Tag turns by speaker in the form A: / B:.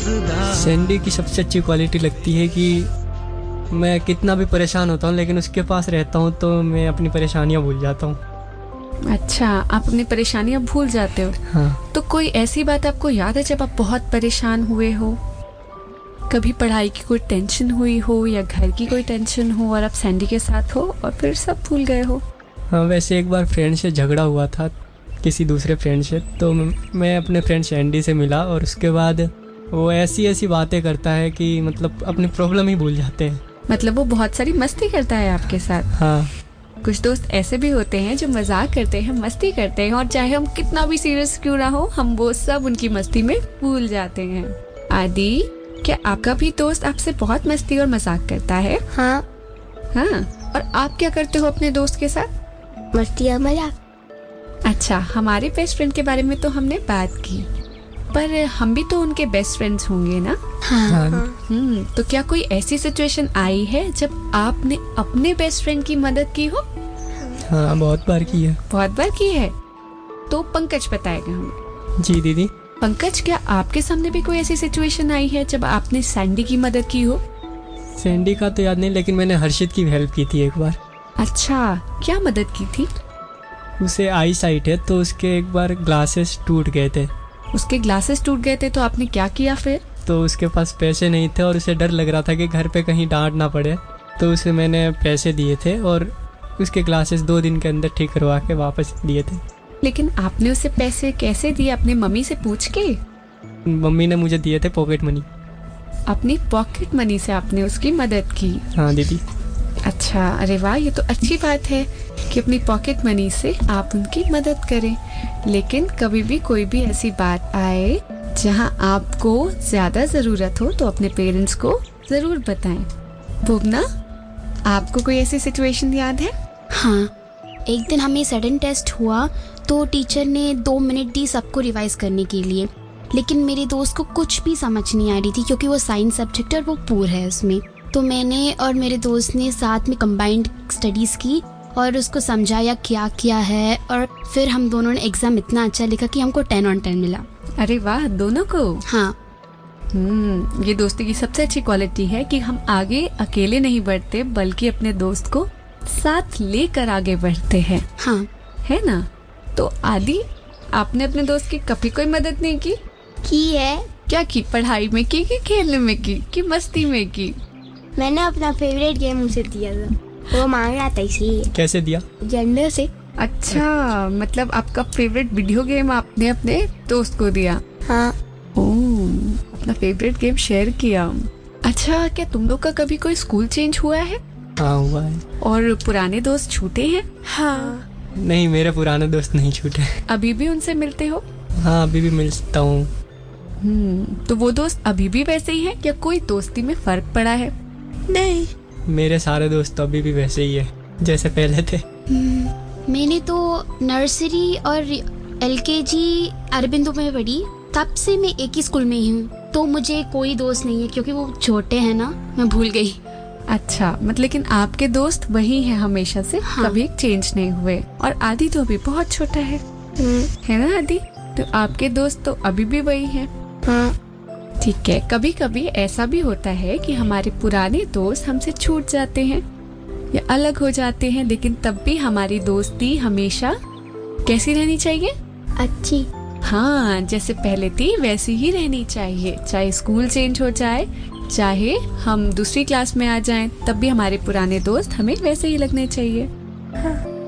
A: Sandy की सबसे अच्छी क्वालिटी लगती है कि मैं कितना भी परेशान होता हूँ लेकिन उसके पास रहता हूँ तो मैं अपनी परेशानियाँ भूल जाता हूँ।
B: अच्छा, आप अपनी परेशानियाँ भूल जाते हो?
A: हाँ।
B: तो कोई ऐसी बात आपको याद है जब आप बहुत परेशान हुए हो? कभी पढ़ाई की कोई टेंशन हुई हो या घर की कोई टेंशन हो और आप सैंडी के साथ हो और फिर सब भूल गए हो?
A: हाँ, वैसे एक बार फ्रेंड से झगड़ा हुआ था किसी दूसरे फ्रेंड से, तो मैं अपने फ्रेंड सैंडी से मिला और उसके बाद वो ऐसी ऐसी बातें करता है कि मतलब अपनी प्रॉब्लम ही भूल जाते हैं।
B: मतलब वो बहुत सारी मस्ती करता है आपके साथ?
A: हाँ।
B: कुछ दोस्त ऐसे भी होते हैं जो मजाक करते हैं, मस्ती करते हैं और चाहे हम कितना भी सीरियस क्यों ना हो, हम वो सब उनकी मस्ती में भूल जाते हैं। आदि, क्या आपका भी दोस्त आपसे बहुत मस्ती और मजाक करता है?
C: हाँ।
B: हाँ, और आप क्या करते हो अपने दोस्त के साथ?
C: मस्ती और मजाक।
B: अच्छा, हमारे बेस्ट फ्रेंड के बारे में तो हमने बात की, पर हम भी तो उनके बेस्ट फ्रेंड्स होंगे ना?
C: हाँ।
B: तो क्या कोई ऐसी सिचुएशन आई है जब आपने अपने बेस्ट फ्रेंड की मदद की हो?
A: हाँ, बहुत बार की है।
B: बहुत बार की है? तो पंकज बताएगा हमें।
A: जी दीदी।
B: पंकज, क्या आपके सामने भी कोई ऐसी सिचुएशन आई है जब आपने सैंडी की मदद की हो?
A: सैंडी का तो याद नहीं, लेकिन मैंने हर्षित की हेल्प की थी एक बार।
B: अच्छा, क्या मदद की थी?
A: उसे आई साइट है तो उसके एक बार ग्लासेस टूट गए थे।
B: उसके ग्लासेस टूट गए थे तो आपने क्या किया फिर?
A: तो उसके पास पैसे नहीं थे और उसे डर लग रहा था कि घर पे कहीं डांट ना पड़े, तो उसे मैंने पैसे दिए थे और उसके ग्लासेस 2 दिन के अंदर ठीक करवा के वापस दिए थे।
B: लेकिन आपने उसे पैसे कैसे दिए? अपनी मम्मी से पूछ के?
A: मम्मी ने मुझे दिए थे पॉकेट मनी।
B: अपनी पॉकेट मनी से आपने उसकी मदद की?
A: हाँ दीदी।
B: अच्छा, अरे वाह, ये तो अच्छी बात है कि अपनी पॉकेट मनी से आप उनकी मदद करें। लेकिन कभी भी कोई भी ऐसी बात आए जहां आपको ज्यादा जरूरत हो तो अपने पेरेंट्स को जरूर बताएं। भुवना, आपको कोई ऐसी सिचुएशन याद है?
C: हाँ, एक दिन हमें सडन टेस्ट हुआ तो टीचर ने 2 मिनट दी सबको रिवाइज करने के लिए, लेकिन मेरे दोस्त को कुछ भी समझ नहीं आ रही थी क्योंकि वो साइंस सब्जेक्ट है और वो पूर है उसमें। तो मैंने और मेरे दोस्त ने साथ में कंबाइंड स्टडीज की और उसको समझाया क्या किया है, और फिर हम दोनों ने एग्जाम इतना अच्छा लिखा कि हमको 10 on 10 मिला।
B: अरे वाह, दोनों को?
C: हाँ।
B: ये दोस्ती की सबसे अच्छी क्वालिटी है कि हम आगे अकेले नहीं बढ़ते बल्कि अपने दोस्त को साथ लेकर आगे बढ़ते हैं।
C: हाँ,
B: है ना? तो आदि, आपने अपने दोस्त की कभी कोई मदद नहीं की?
C: की है।
B: क्या की? पढ़ाई में की कि खेलने में की कि मस्ती में की?
C: मैंने अपना फेवरेट गेम उसे दिया था, वो मांग रहा था इसलिए।
A: कैसे दिया?
C: जेंडर से।
B: अच्छा, मतलब आपका फेवरेट वीडियो गेम आपने अपने दोस्त को दिया?
C: हाँ।
B: ओह, अपना फेवरेट गेम शेयर किया। अच्छा, क्या तुम लोग का कभी कोई स्कूल चेंज हुआ है?
A: हाँ, हुआ है।
B: और पुराने दोस्त छूटे हैं?
C: हाँ।
A: नहीं, मेरे पुराने दोस्त नहीं छूटे।
B: अभी भी उनसे मिलते हो?
A: हाँ, अभी भी मिलता हूँ।
B: तो वो दोस्त अभी भी वैसे ही है या कोई दोस्ती में फर्क पड़ा है?
C: नहीं,
A: मेरे सारे दोस्त तो अभी भी वैसे ही है जैसे पहले थे।
C: मैंने तो नर्सरी और LKG अरबिंदो में पढ़ी, तब से मैं एक ही स्कूल में ही हूँ, तो मुझे कोई दोस्त नहीं है क्योंकि वो छोटे हैं ना, मैं भूल गई।
B: अच्छा, मतलब लेकिन आपके दोस्त वही हैं हमेशा से?
C: हाँ।
B: कभी चेंज नहीं हुए। और आदि तो अभी बहुत छोटा है ना आदि? तो आपके दोस्त तो अभी भी वही हैं।
C: हाँ।
B: ठीक है, कभी कभी ऐसा भी होता है कि हमारे पुराने दोस्त हमसे छूट जाते हैं या अलग हो जाते हैं, लेकिन तब भी हमारी दोस्ती हमेशा कैसी रहनी चाहिए?
C: अच्छी।
B: हाँ, जैसे पहले थी वैसी ही रहनी चाहिए। चाहे स्कूल चेंज हो जाए, चाहे हम दूसरी क्लास में आ जाएं, तब भी हमारे पुराने दोस्त हमें वैसे ही लगने चाहिए।
C: हाँ।